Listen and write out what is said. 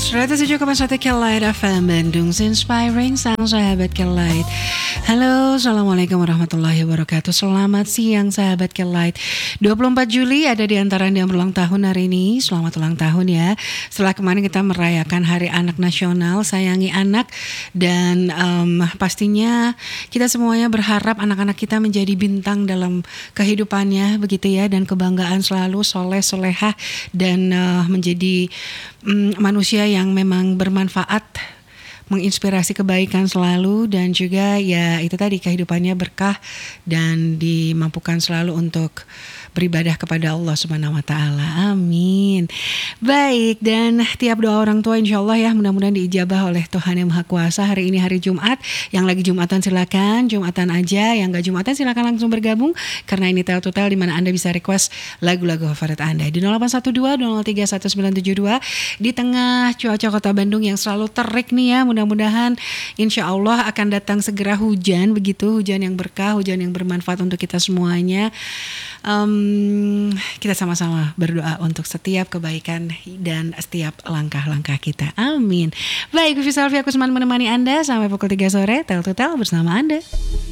107,1 Kelight FM Bandung, Inspiring Sound, sahabat Kelight. Halo, Assalamualaikum warahmatullahi wabarakatuh. Selamat siang sahabat Kelight. 24 Juli ada di antara yang berulang tahun hari ini. Selamat ulang tahun ya. Setelah kemarin kita merayakan Hari Anak Nasional, sayangi anak. Dan pastinya kita semuanya berharap anak-anak kita menjadi bintang dalam kehidupannya, begitu ya. Dan kebanggaan selalu, soleh, solehah, dan menjadi manusia yang memang bermanfaat, menginspirasi kebaikan selalu, dan juga ya itu tadi kehidupannya berkah dan dimampukan selalu untuk beribadah kepada Allah Subhanahu wa taala. Amin. Baik, dan tiap doa orang tua insyaallah ya mudah-mudahan diijabah oleh Tuhan Yang Maha Kuasa. Hari ini hari Jumat, yang lagi Jumatan silakan Jumatan aja, yang enggak Jumatan silakan langsung bergabung karena ini tel to tel di mana Anda bisa request lagu-lagu favorit Anda di 0812 003 1972 di tengah cuaca Kota Bandung yang selalu terik nih ya. Mudah-mudahan insyaallah akan datang segera hujan, begitu, hujan yang berkah, hujan yang bermanfaat untuk kita semuanya. Kita sama-sama berdoa untuk setiap kebaikan dan setiap langkah-langkah kita. Amin. Baik, Vivi Salvi, aku Kusman menemani Anda sampai pukul 3 sore. Tel to Tel bersama Anda.